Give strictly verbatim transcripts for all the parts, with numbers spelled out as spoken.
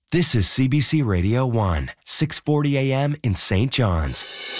This is C B C Radio one, six forty a.m. in Saint John's.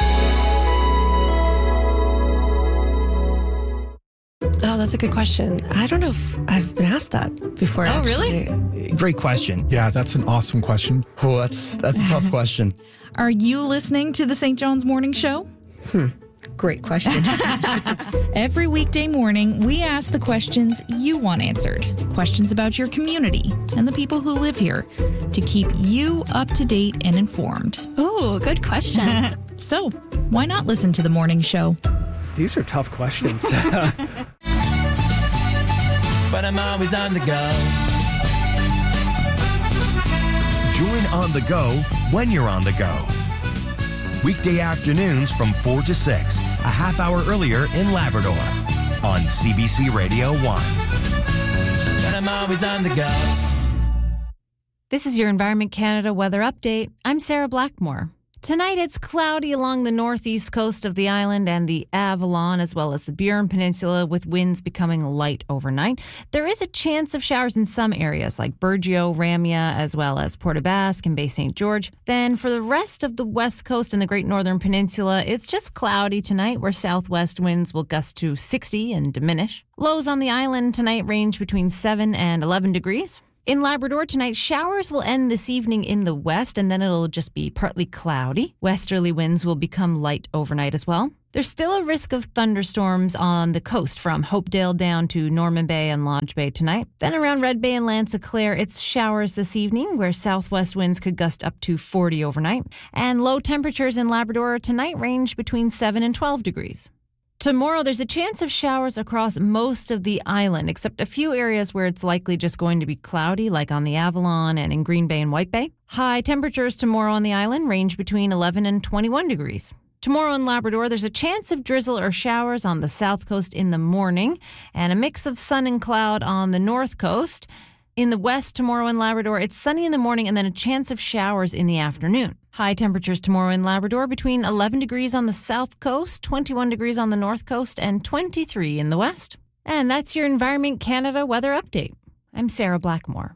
Oh, that's a good question. I don't know if I've been asked that before. Oh, actually. really? Great question. Yeah, that's an awesome question. Oh, that's that's a tough question. Are you listening to the Saint John's Morning Show? Hmm. Great question. Every weekday morning, we ask the questions you want answered. Questions about your community and the people who live here to keep you up to date and informed. Oh, good questions. So, why not listen to the morning show? These are tough questions. But I'm always on the go. Join On the Go when you're on the go. Weekday afternoons from four to six, a half hour earlier in Labrador, on C B C Radio one. But I'm always on the go. This is your Environment Canada weather update. I'm Sarah Blackmore. Tonight it's cloudy along the northeast coast of the island and the Avalon, as well as the Burin Peninsula, with winds becoming light overnight. There is a chance of showers in some areas like Burgeo, Ramia, as well as Port aux Basques and Bay Saint George. Then for the rest of the west coast and the Great Northern Peninsula, it's just cloudy tonight, where southwest winds will gust to sixty and diminish. Lows on the island tonight range between seven and eleven degrees. In Labrador tonight, showers will end this evening in the west, and then it'll just be partly cloudy. Westerly winds will become light overnight as well. There's still a risk of thunderstorms on the coast from Hopedale down to Norman Bay and Lodge Bay tonight. Then around Red Bay and Lanse-Claire, it's showers this evening, where southwest winds could gust up to forty overnight. And low temperatures in Labrador tonight range between seven and twelve degrees. Tomorrow, there's a chance of showers across most of the island, except a few areas where it's likely just going to be cloudy, like on the Avalon and in Green Bay and White Bay. High temperatures tomorrow on the island range between eleven and twenty-one degrees. Tomorrow in Labrador, there's a chance of drizzle or showers on the south coast in the morning, and a mix of sun and cloud on the north coast. In the west tomorrow in Labrador, it's sunny in the morning and then a chance of showers in the afternoon. High temperatures tomorrow in Labrador between eleven degrees on the south coast, twenty-one degrees on the north coast, and twenty-three in the west. And that's your Environment Canada weather update. I'm Sarah Blackmore.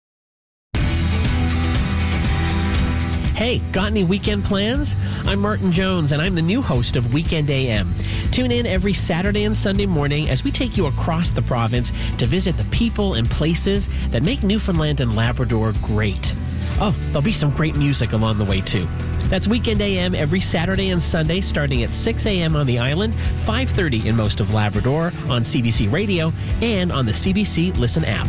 Hey, got any weekend plans? I'm Martin Jones, and I'm the new host of Weekend A M. Tune in every Saturday and Sunday morning as we take you across the province to visit the people and places that make Newfoundland and Labrador great. Oh, there'll be some great music along the way, too. That's Weekend A M every Saturday and Sunday, starting at six a.m. on the island, five thirty in most of Labrador, on C B C Radio, and on the C B C Listen app.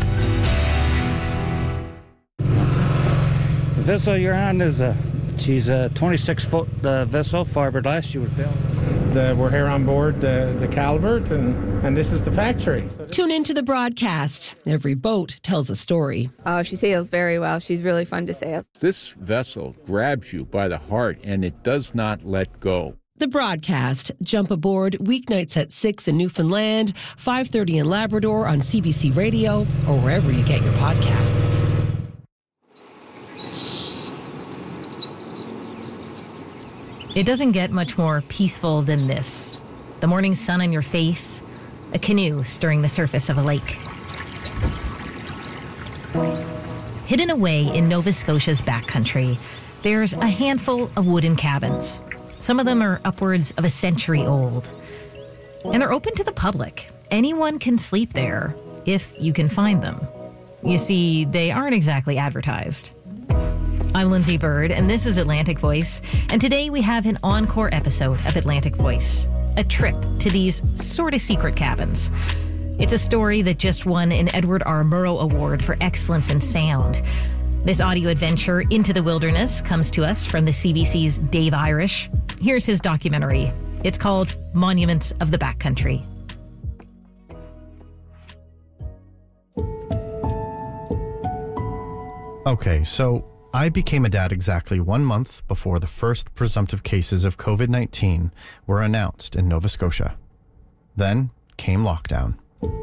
The vessel you're on is a, she's a twenty-six foot uh, vessel, fiberglass. She was built. The, we're here on board the, the Calvert, and, and this is the factory. So Tune into the broadcast. Every boat tells a story. Oh, she sails very well. She's really fun to sail. This vessel grabs you by the heart, and it does not let go. The broadcast. Jump aboard weeknights at six in Newfoundland, five thirty in Labrador on C B C Radio, or wherever you get your podcasts. It doesn't get much more peaceful than this. The morning sun on your face, a canoe stirring the surface of a lake. Hidden away in Nova Scotia's backcountry, there's a handful of wooden cabins. Some of them are upwards of a century old. And they're open to the public. Anyone can sleep there, if you can find them. You see, they aren't exactly advertised. I'm Lindsay Bird, and this is Atlantic Voice. And today we have an encore episode of Atlantic Voice, a trip to these sort of secret cabins. It's a story that just won an Edward R. Murrow Award for Excellence in Sound. This audio adventure into the wilderness comes to us from the C B C's Dave Irish. Here's his documentary. It's called Monuments of the Backcountry. Okay, so I became a dad exactly one month before the first presumptive cases of covid nineteen were announced in Nova Scotia. Then came lockdown.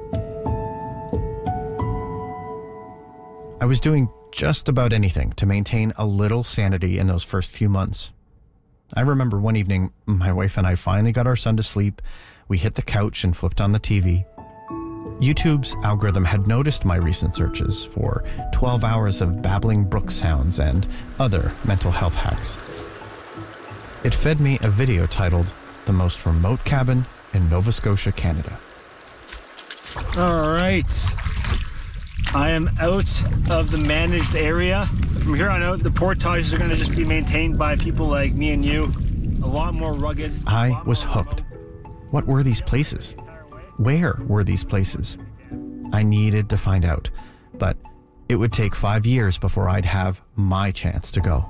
I was doing just about anything to maintain a little sanity in those first few months. I remember one evening, my wife and I finally got our son to sleep. We hit the couch and flipped on the T V. YouTube's algorithm had noticed my recent searches for twelve hours of babbling brook sounds and other mental health hacks. It fed me a video titled The Most Remote Cabin in Nova Scotia, Canada. All right. I am out of the managed area. From here on out, the portages are going to just be maintained by people like me and you. A lot more rugged. I was hooked. What were these places? Where were these places? I needed to find out, but it would take five years before I'd have my chance to go.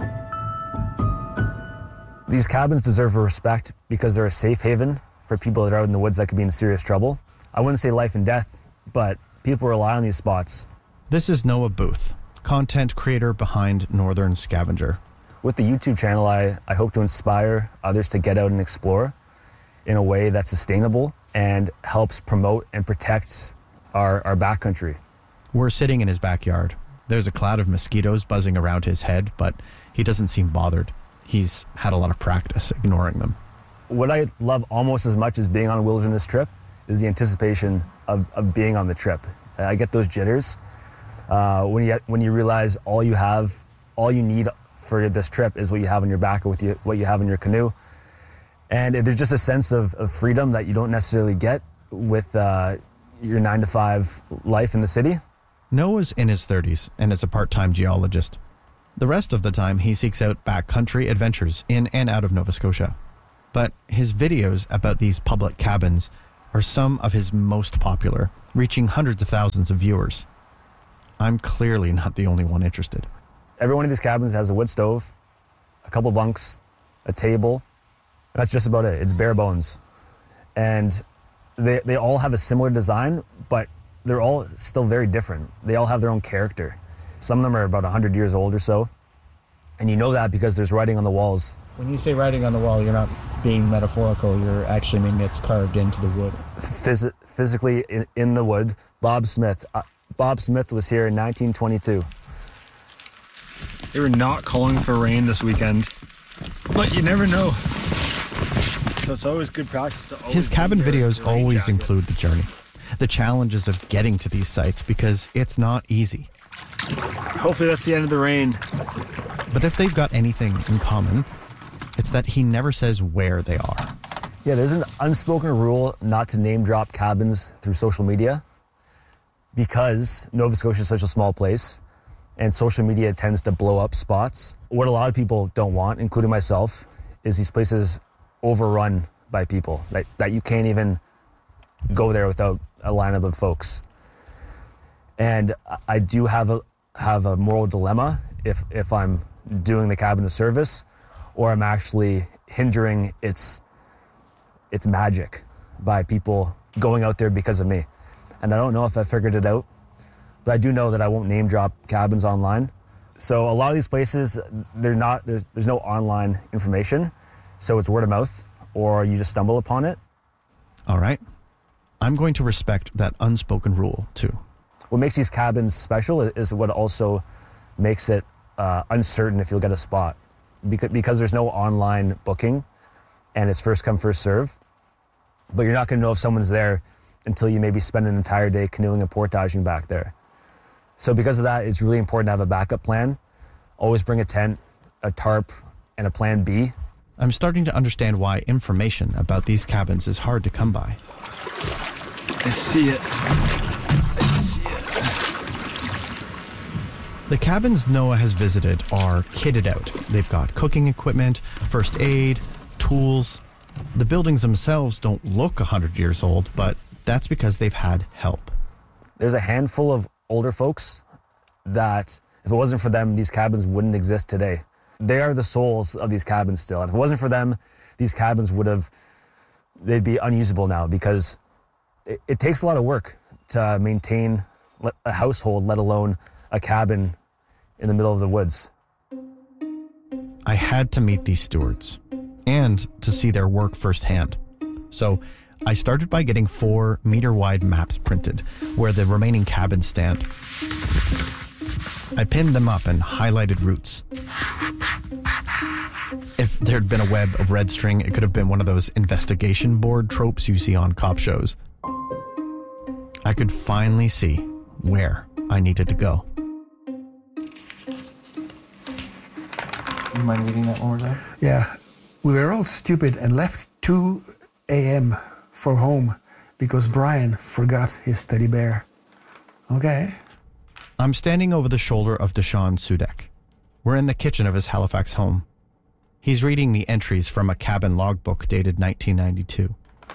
These cabins deserve respect because they're a safe haven for people that are out in the woods that could be in serious trouble. I wouldn't say life and death, but people rely on these spots. This is Noah Booth, content creator behind Northern Scavenger. With the YouTube channel, I, I hope to inspire others to get out and explore in a way that's sustainable and helps promote and protect our, our backcountry. We're sitting in his backyard. There's a cloud of mosquitoes buzzing around his head, but he doesn't seem bothered. He's had a lot of practice ignoring them. What I love almost as much as being on a wilderness trip is the anticipation of, of being on the trip. I get those jitters uh, when you when you realize all you have, all you need for this trip is what you have on your back or with you, what you have in your canoe. And there's just a sense of, of freedom that you don't necessarily get with uh, your nine to five life in the city. Noah's in his thirties and is a part-time geologist. The rest of the time, he seeks out backcountry adventures in and out of Nova Scotia. But his videos about these public cabins are some of his most popular, reaching hundreds of thousands of viewers. I'm clearly not the only one interested. Every one of these cabins has a wood stove, a couple bunks, a table. That's just about it. It's bare bones. And they, they all have a similar design, but they're all still very different. They all have their own character. Some of them are about one hundred years old or so. And you know that because there's writing on the walls. When you say writing on the wall, you're not being metaphorical. You're actually meaning it's carved into the wood. Phys- physically in, in the wood. Bob Smith. Uh, Bob Smith was here in nineteen twenty-two. They were not calling for rain this weekend, but you never know. So it's always good practice to always His cabin wear videos a rain always jacket. include the journey, the challenges of getting to these sites because it's not easy. Hopefully that's the end of the rain. But if they've got anything in common, it's that he never says where they are. Yeah, there's an unspoken rule not to name drop cabins through social media because Nova Scotia is such a small place and social media tends to blow up spots. What a lot of people don't want, including myself, is these places overrun by people, that, that you can't even go there without a lineup of folks. And I do have a have a moral dilemma if if I'm doing the cabin a service or I'm actually hindering its its magic by people going out there because of me. And I don't know if I figured it out, but I do know that I won't name drop cabins online. So a lot of these places, they're not there's there's no online information, so it's word of mouth or you just stumble upon it. All right. I'm going to respect that unspoken rule too. What makes these cabins special is what also makes it uh, uncertain if you'll get a spot. Because, because there's no online booking and it's first come, first serve. But you're not going to know if someone's there until you maybe spend an entire day canoeing and portaging back there. So because of that, it's really important to have a backup plan. Always bring a tent, a tarp, and a plan B. I'm starting to understand why information about these cabins is hard to come by. I see it. I see it. The cabins Noah has visited are kitted out. They've got cooking equipment, first aid, tools. The buildings themselves don't look one hundred years old, but that's because they've had help. There's a handful of older folks that, if it wasn't for them, these cabins wouldn't exist today. They are the souls of these cabins still. And if it wasn't for them, these cabins would have, they'd be unusable now because it, it takes a lot of work to maintain a household, let alone a cabin in the middle of the woods. I had to meet these stewards and to see their work firsthand. So I started by getting four meter-wide maps printed where the remaining cabins stand. I pinned them up and highlighted routes. If there'd been a web of red string, it could have been one of those investigation board tropes you see on cop shows. I could finally see where I needed to go. You mind reading that one more time? Yeah. We were all stupid and left two a.m. for home because Brian forgot his teddy bear. Okay. I'm standing over the shoulder of Deshaun Sudek. We're in the kitchen of his Halifax home. He's reading me entries from a cabin logbook dated nineteen ninety-two.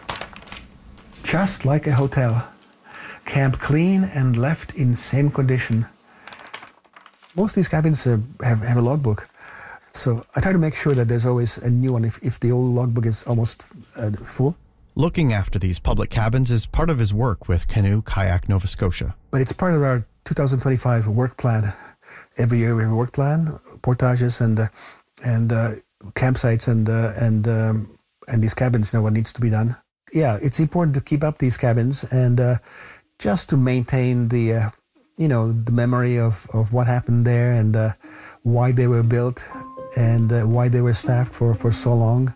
Just like a hotel. Camp clean and left in same condition. Most of these cabins uh, have, have a logbook. So I try to make sure that there's always a new one if, if the old logbook is almost uh, full. Looking after these public cabins is part of his work with Canoe Kayak Nova Scotia. But it's part of our two thousand twenty-five work plan. Every year we have a work plan, portages and uh, and uh, campsites and uh, and um, and these cabins, you know, what needs to be done. Yeah, it's important to keep up these cabins and uh, just to maintain the uh, you know the memory of, of what happened there and uh, why they were built and uh, why they were staffed for, for so long.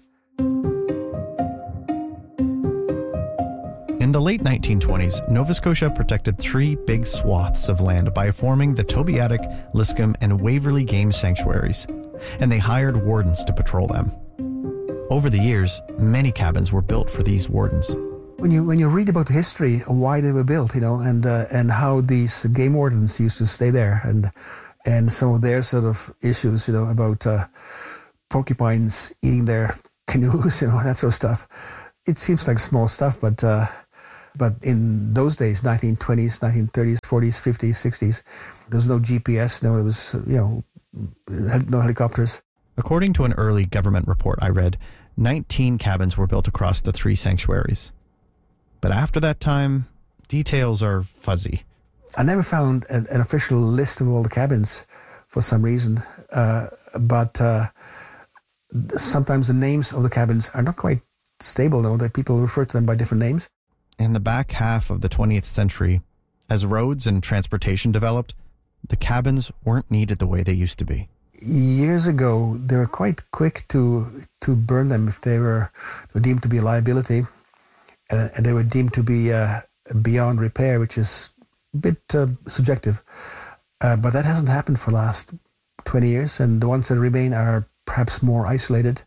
In the late nineteen twenties, Nova Scotia protected three big swaths of land by forming the Tobeatic, Liscombe, and Waverley Game Sanctuaries, and they hired wardens to patrol them. Over the years, many cabins were built for these wardens. When you when you read about the history of why they were built, you know, and uh, and how these game wardens used to stay there, and and some of their sort of issues, you know, about uh, porcupines eating their canoes, you know, that sort of stuff. It seems like small stuff, but uh, but in those days, nineteen twenties, nineteen thirties, forties, fifties, sixties, there was no G P S, no, it was, you know, no helicopters. According to an early government report I read, nineteen cabins were built across the three sanctuaries. But after that time, details are fuzzy. I never found an, an official list of all the cabins for some reason, uh, but uh, sometimes the names of the cabins are not quite stable, though, that people refer to them by different names. In the back half of the twentieth century, as roads and transportation developed, the cabins weren't needed the way they used to be. Years ago, they were quite quick to to burn them if they were, they were deemed to be a liability, uh, and they were deemed to be uh, beyond repair, which is a bit uh, subjective. Uh, but that hasn't happened for the last twenty years, and the ones that remain are perhaps more isolated.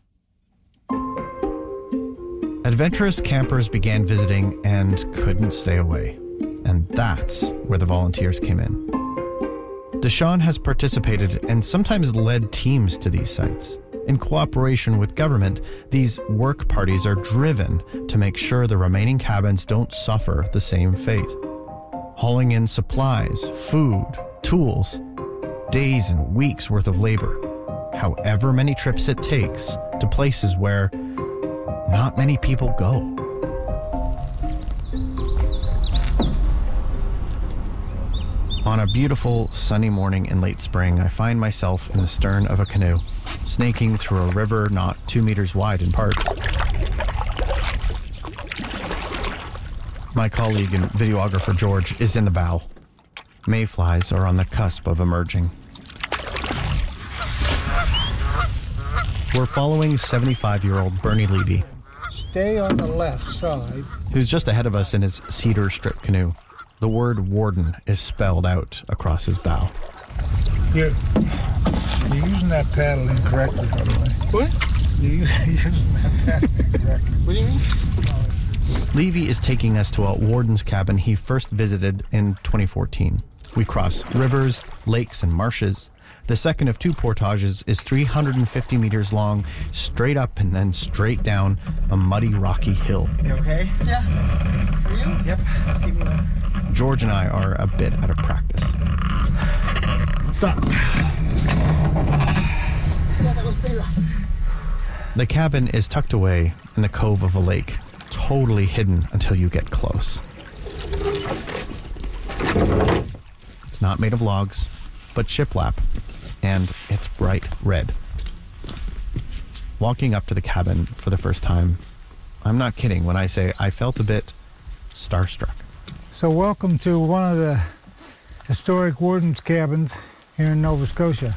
Adventurous campers began visiting and couldn't stay away. And that's where the volunteers came in. Deshaun has participated and sometimes led teams to these sites. In cooperation with government, these work parties are driven to make sure the remaining cabins don't suffer the same fate. Hauling in supplies, food, tools, days and weeks worth of labor, however many trips it takes to places where not many people go. On a beautiful, sunny morning in late spring, I find myself in the stern of a canoe, snaking through a river not two meters wide in parts. My colleague and videographer George is in the bow. Mayflies are on the cusp of emerging. We're following seventy-five-year-old Bernie Levy, Stay on the left side. who's just ahead of us in his cedar strip canoe. The word warden is spelled out across his bow. You're, you're using that paddle incorrectly, by the way. What? You're using that paddle incorrectly. What do you mean? Levy is taking us to a warden's cabin he first visited in twenty fourteen. We cross rivers, lakes, and marshes. The second of two portages is three hundred fifty meters long, straight up and then straight down a muddy, rocky hill. You okay? Yeah. Are you? Yep. Let's keep moving. George and I are a bit out of practice. Stop. Yeah, that was bigger. The cabin is tucked away in the cove of a lake, totally hidden until you get close. It's not made of logs, but shiplap, and it's bright red. Walking up to the cabin for the first time, I'm not kidding when I say I felt a bit starstruck. So welcome to one of the historic warden's cabins here in Nova Scotia.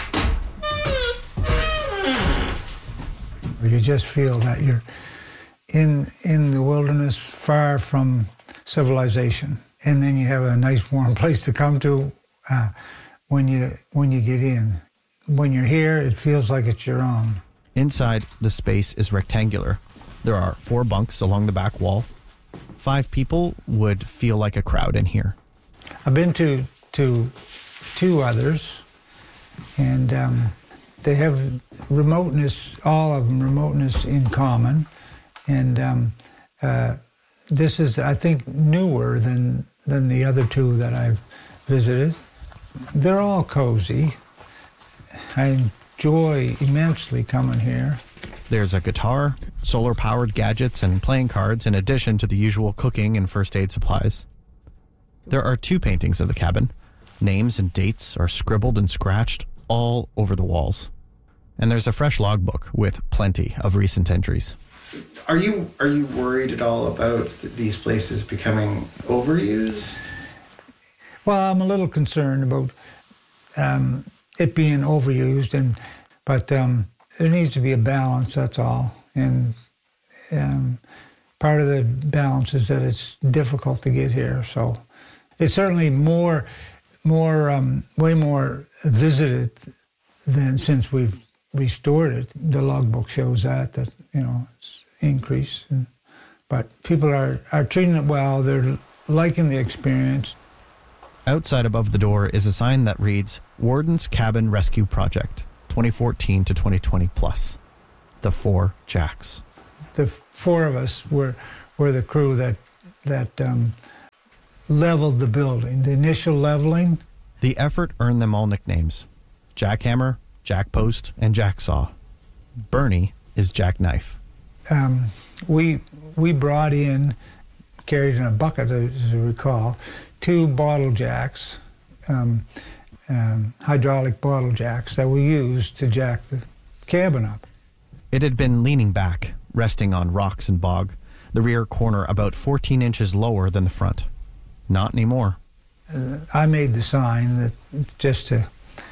Or you just feel that you're in in the wilderness, far from civilization. And then you have a nice warm place to come to uh, when you when you get in. When you're here, it feels like it's your own. Inside, the space is rectangular. There are four bunks along the back wall. Five people would feel like a crowd in here. I've been to to two others, and um, they have remoteness, all of them remoteness in common. And um, uh, this is, I think, newer than, than the other two that I've visited. They're all cozy. I enjoy immensely coming here. There's a guitar, solar-powered gadgets, and playing cards in addition to the usual cooking and first aid supplies. There are two paintings of the cabin. Names and dates are scribbled and scratched all over the walls. And there's a fresh logbook with plenty of recent entries. Are you are you worried at all about these places becoming overused? Well, I'm a little concerned about um, it being overused, and but um, there needs to be a balance, that's all. And um, part of the balance is that it's difficult to get here, so it's certainly more, more, um, way more visited than since we've restored it. The logbook shows that, that, you know, it's increased. And, but people are, are treating it well. They're liking the experience. Outside above the door is a sign that reads, Warden's Cabin Rescue Project, twenty fourteen to twenty twenty plus. The Four Jacks. The four of us were, were the crew that, that um, leveled the building, the initial leveling. The effort earned them all nicknames: Jackhammer, Jackpost, and Jacksaw. Bernie is Jackknife. Um, we we brought in, carried in a bucket, as I recall, two bottle jacks, um, um, hydraulic bottle jacks that we used to jack the cabin up. It had been leaning back, resting on rocks and bog, the rear corner about fourteen inches lower than the front. Not anymore. Uh, I made the sign that just to,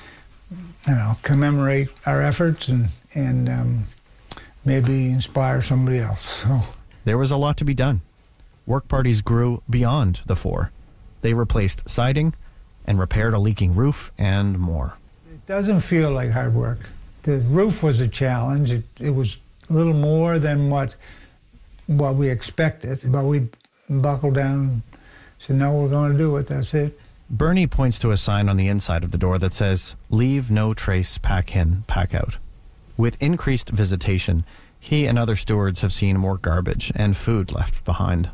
you know, commemorate our efforts and, and um, maybe inspire somebody else. So there was a lot to be done. Work parties grew beyond the four. They replaced siding and repaired a leaking roof and more. It doesn't feel like hard work. The roof was a challenge. It, it was a little more than what what we expected, but we buckled down, said, no, we're going to do it, that's it. Bernie points to a sign on the inside of the door that says, leave no trace, pack in, pack out. With increased visitation, he and other stewards have seen more garbage and food left behind.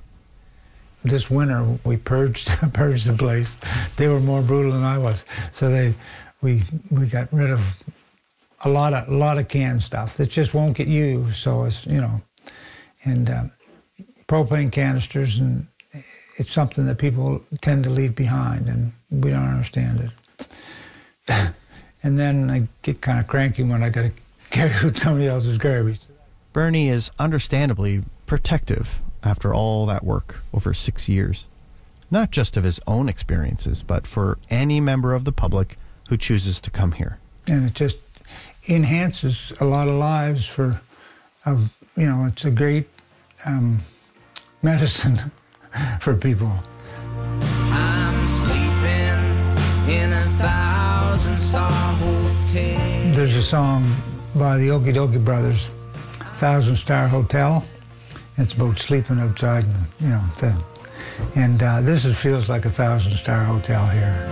This winter, we purged purged the place. They were more brutal than I was, so they we we got rid of a lot of a lot of canned stuff that just won't get used. So it's, you know, and um, propane canisters, and it's something that people tend to leave behind, and we don't understand it. And then I get kind of cranky when I got to carry out somebody else's garbage. Bernie is understandably protective after all that work over six years. Not just of his own experiences, but for any member of the public who chooses to come here. And it just enhances a lot of lives for, uh, you know, it's a great um, medicine for people. I'm sleeping in a thousand-star hotel. There's a song by the Okie Dokie Brothers, Thousand Star Hotel. It's about sleeping outside, and, you know, thing. And uh, this is, feels like a thousand-star hotel here.